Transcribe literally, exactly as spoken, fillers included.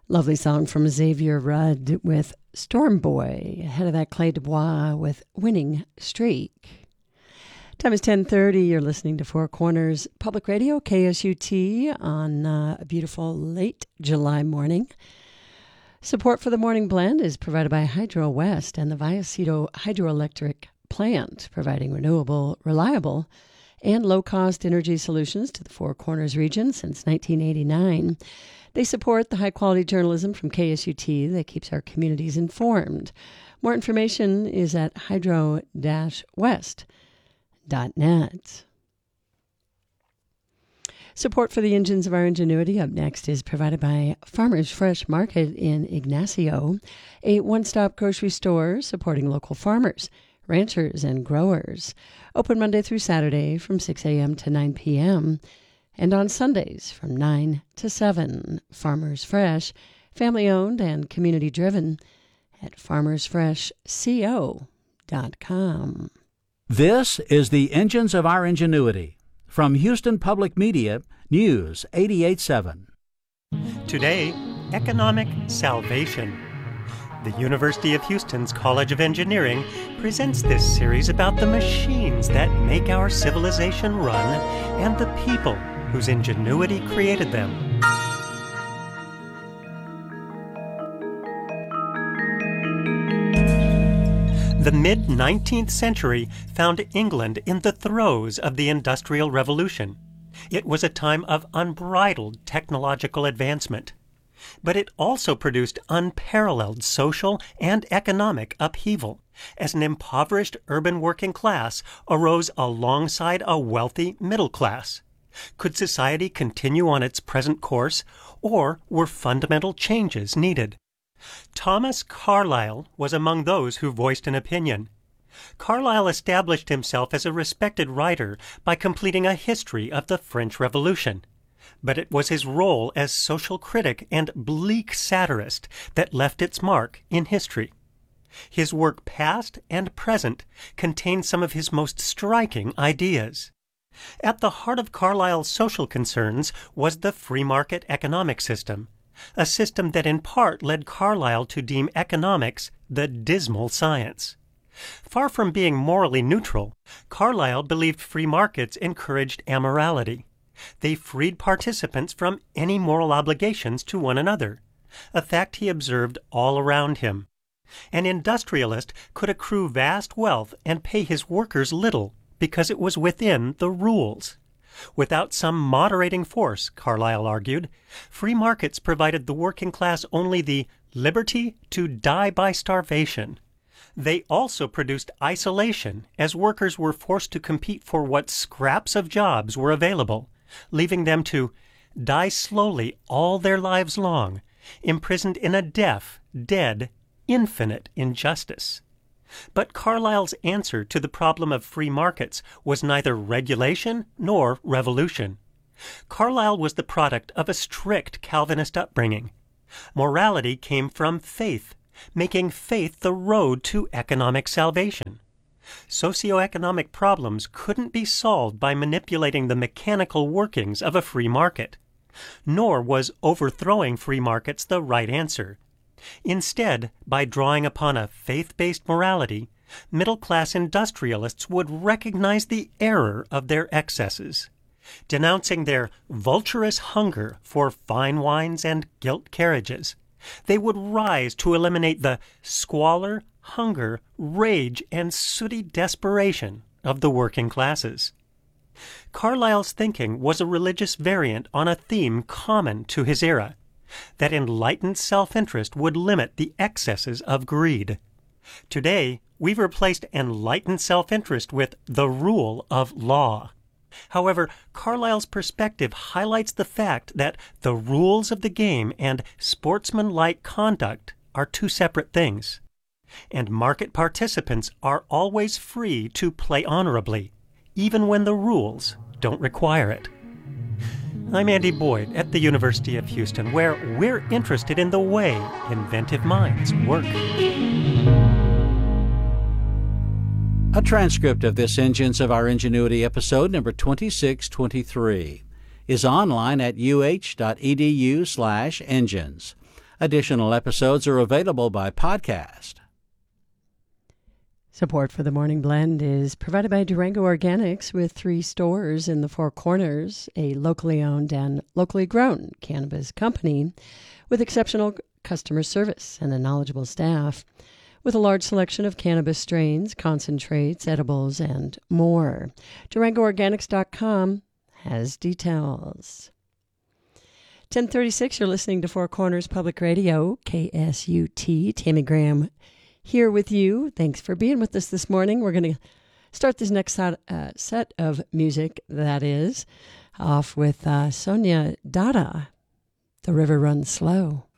Lovely song from Xavier Rudd with Storm Boy. Ahead of that, Clay Dubois with Winning Streak. Time is ten thirty. You're listening to Four Corners Public Radio, K S U T, on uh, a beautiful late July morning. Support for the Morning Blend is provided by Hydro West and the Vallecito Hydroelectric Plant, providing renewable, reliable, and low-cost energy solutions to the Four Corners region since nineteen eighty-nine. They support the high-quality journalism from K S U T that keeps our communities informed. More information is at hydro dash west dot net. Support for the engines of our ingenuity up next is provided by Farmers Fresh Market in Ignacio, a one-stop grocery store supporting local farmers, ranchers, and growers. Open Monday through Saturday from six a.m. to nine p.m., and on Sundays from nine to seven. Farmers Fresh, family-owned and community-driven at farmers fresh co dot com. This is the Engines of Our Ingenuity. From Houston Public Media, News eighty-eight point seven. Today, economic salvation. The University of Houston's College of Engineering presents this series about the machines that make our civilization run and the people whose ingenuity created them. The mid-nineteenth century found England in the throes of the Industrial Revolution. It was a time of unbridled technological advancement. But it also produced unparalleled social and economic upheaval, as an impoverished urban working class arose alongside a wealthy middle class. Could society continue on its present course, or were fundamental changes needed? Thomas Carlyle was among those who voiced an opinion. Carlyle established himself as a respected writer by completing a history of the French Revolution. But it was his role as social critic and bleak satirist that left its mark in history. His work past and present contains some of his most striking ideas. At the heart of Carlyle's social concerns was the free market economic system, a system that in part led Carlyle to deem economics the dismal science. Far from being morally neutral, Carlyle believed free markets encouraged amorality. They freed participants from any moral obligations to one another, a fact he observed all around him. An industrialist could accrue vast wealth and pay his workers little because it was within the rules. Without some moderating force, Carlyle argued, free markets provided the working class only the liberty to die by starvation. They also produced isolation, as workers were forced to compete for what scraps of jobs were available, leaving them to die slowly all their lives long, imprisoned in a deaf, dead, infinite injustice. But Carlyle's answer to the problem of free markets was neither regulation nor revolution. Carlyle was the product of a strict Calvinist upbringing. Morality came from faith, making faith the road to economic salvation. Socioeconomic problems couldn't be solved by manipulating the mechanical workings of a free market. Nor was overthrowing free markets the right answer. Instead, by drawing upon a faith-based morality, middle-class industrialists would recognize the error of their excesses. Denouncing their vulturous hunger for fine wines and gilt carriages, they would rise to eliminate the squalor, hunger, rage, and sooty desperation of the working classes. Carlyle's thinking was a religious variant on a theme common to his era, that enlightened self-interest would limit the excesses of greed. Today, we've replaced enlightened self-interest with the rule of law. However, Carlyle's perspective highlights the fact that the rules of the game and sportsmanlike conduct are two separate things, and market participants are always free to play honorably, even when the rules don't require it. I'm Andy Boyd at the University of Houston, where we're interested in the way inventive minds work. A transcript of this Engines of Our Ingenuity episode number twenty-six twenty-three is online at uh.edu slash engines. Additional episodes are available by podcast. Support for the Morning Blend is provided by Durango Organics, with three stores in the Four Corners, a locally owned and locally grown cannabis company with exceptional customer service and a knowledgeable staff, with a large selection of cannabis strains, concentrates, edibles, and more. Durango Organics dot com has details. ten thirty-six, you're listening to Four Corners Public Radio, K S U T. Tammy Graham here with you. Thanks for being with us this morning. We're going to start this next set, uh, set of music, that is, off with uh, Sonia Dada, The River Runs Slow.